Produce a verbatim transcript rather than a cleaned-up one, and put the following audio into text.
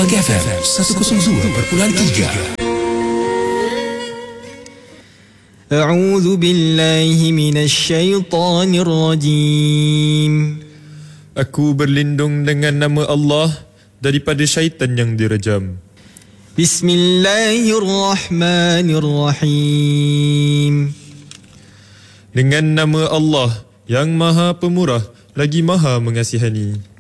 Slag F M seratus dua perpuluhan tiga. A'udzu billahi minasy syaithanir rajim. Aku berlindung dengan nama Allah daripada syaitan yang direjam. Bismillahirrahmanirrahim. Dengan nama Allah yang Maha Pemurah lagi Maha Mengasihani.